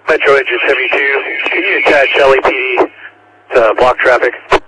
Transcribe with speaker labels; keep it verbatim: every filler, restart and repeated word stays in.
Speaker 1: Metro Engine seventy-two, can you attach L A P D to block traffic?